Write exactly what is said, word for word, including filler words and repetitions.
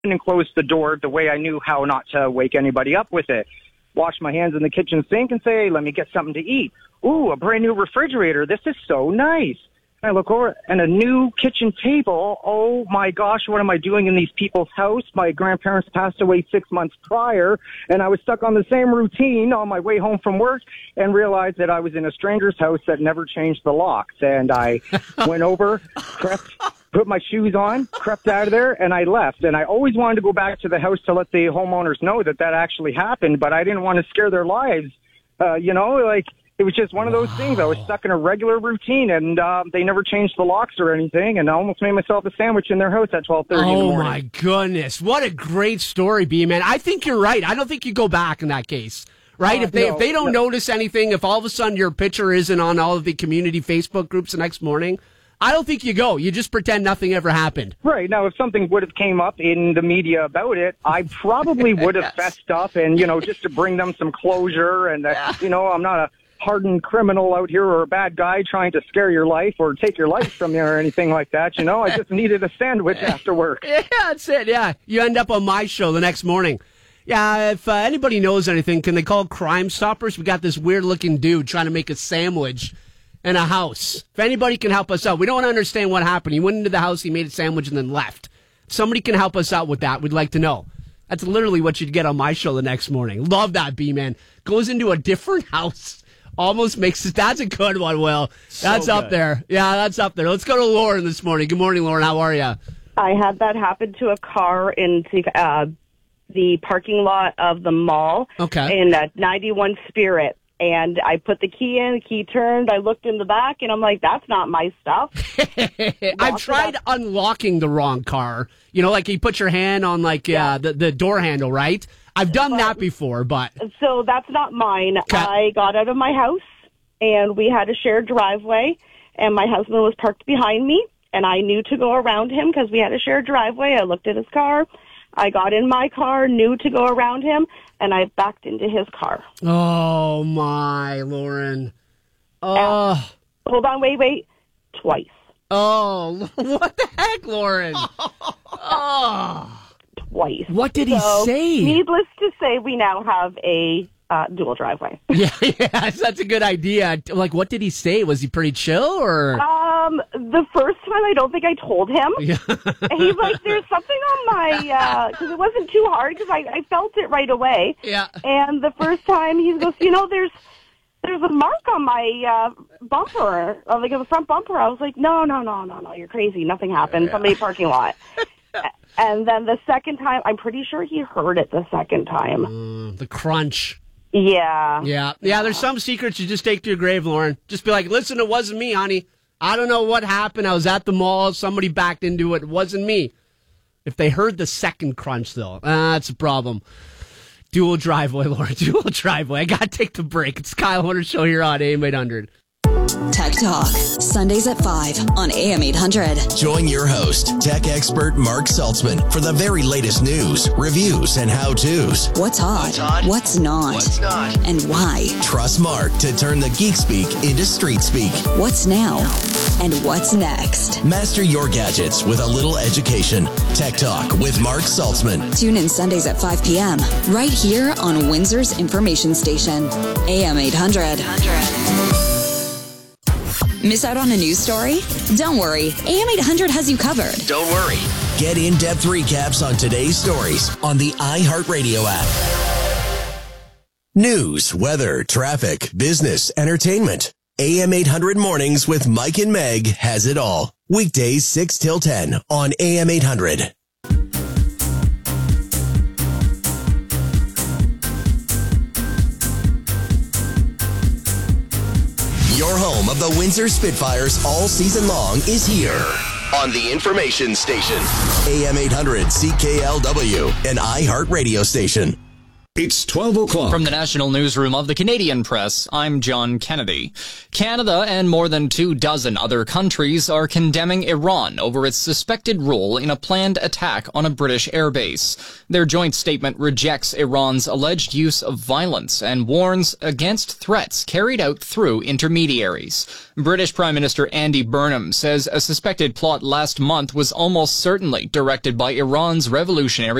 and closed the door the way I knew how not to wake anybody up with it. Wash my hands in the kitchen sink and say, hey, let me get something to eat. Ooh, a brand new refrigerator. This is so nice. I look over and a new kitchen table. Oh my gosh, what am I doing in these people's house? My grandparents passed away six months prior, and I was stuck on the same routine on my way home from work and realized that I was in a stranger's house that never changed the locks. And I went over, crept, put my shoes on, crept out of there, and I left. And I always wanted to go back to the house to let the homeowners know that that actually happened, but I didn't want to scare their lives. Uh, you know, like... It was just one of those wow. things. I was stuck in a regular routine, and uh, they never changed the locks or anything, and I almost made myself a sandwich in their house at twelve thirty oh in the morning. Oh, my goodness. What a great story, B-Man. I think you're right. I don't think you go back in that case, right? Uh, if they no, if they don't no. notice anything, if all of a sudden your picture isn't on all of the community Facebook groups the next morning, I don't think you go. You just pretend nothing ever happened. Right. Now, if something would have came up in the media about it, I probably would have yes. fessed up and, you know, just to bring them some closure. And, uh, yeah. you know, I'm not a hardened criminal out here or a bad guy trying to scare your life or take your life from you or anything like that. You know, I just needed a sandwich after work. Yeah, that's it. Yeah. You end up on my show the next morning. Yeah, if uh, anybody knows anything, can they call Crime Stoppers? We got this weird-looking dude trying to make a sandwich in a house. If anybody can help us out. We don't understand what happened. He went into the house, he made a sandwich, and then left. If somebody can help us out with that, we'd like to know. That's literally what you'd get on my show the next morning. Love that, B-Man. Goes into a different house. Almost makes it. That's a good one, Will. That's so up there. Yeah, that's up there. Let's go to Lauren this morning. Good morning, Lauren. How are you? I had that happen to a car in uh, the parking lot of the mall okay. in uh, ninety-one Spirit. And I put the key in, the key turned, I looked in the back, and I'm like, that's not my stuff. I've tried unlocking the wrong car. You know, like you put your hand on, like, yeah. uh, the, the door handle, right? I've done but, that before, but... So that's not mine. Okay. I got out of my house, and we had a shared driveway, and my husband was parked behind me, and I knew to go around him because we had a shared driveway. I looked at his car. I got in my car, knew to go around him, and I backed into his car. Oh, my, Lauren. Oh. Uh, hold on, wait, wait. Twice. Oh, what the heck, Lauren? Oh. Twice. What did he so, say? Needless to say, we now have a uh, dual driveway. Yeah, yeah, that's a good idea. Like, what did he say? Was he pretty chill, or? Um, the first time, I don't think I told him. Yeah. He's like, there's something on my, because uh, it wasn't too hard, because I, I felt it right away. Yeah. And the first time, he goes, you know, there's there's a mark on my uh, bumper, uh, like the front bumper. I was like, no, no, no, no, no, you're crazy. Nothing happened. Yeah. Somebody parking lot. And then the second time, I'm pretty sure he heard it the second time. Mm, the crunch. Yeah. Yeah. Yeah, there's some secrets you just take to your grave, Lauren. Just be like, listen, it wasn't me, honey. I don't know what happened. I was at the mall. Somebody backed into it. It wasn't me. If they heard the second crunch, though, uh, that's a problem. Dual driveway, Lauren. Dual driveway. I got to take the break. It's Kyle Hunter Show here on A M eight hundred. Tech Talk, Sundays at five on A M eight hundred. Join your host, tech expert Mark Saltzman, for the very latest news, reviews, and how-tos. What's hot? What's, hot? What's not? What's not? And why? Trust Mark to turn the geek speak into street speak. What's now? And what's next? Master your gadgets with a little education. Tech Talk with Mark Saltzman. Tune in Sundays at five p.m. right here on Windsor's information station, A M eight hundred. Miss out on a news story? Don't worry, A M eight hundred has you covered. Don't worry. Get in-depth recaps on today's stories on the iHeartRadio app. News, weather, traffic, business, entertainment. A M eight hundred Mornings with Mike and Meg has it all. Weekdays six till ten on A M eight hundred. Your home of the Windsor Spitfires all season long is here on the information station. A M eight hundred C K L W, an iHeart radio station. It's twelve o'clock. From the National Newsroom of the Canadian Press, I'm John Kennedy. Canada and more than two dozen other countries are condemning Iran over its suspected role in a planned attack on a British airbase. Their joint statement rejects Iran's alleged use of violence and warns against threats carried out through intermediaries. British Prime Minister Andy Burnham says a suspected plot last month was almost certainly directed by Iran's Revolutionary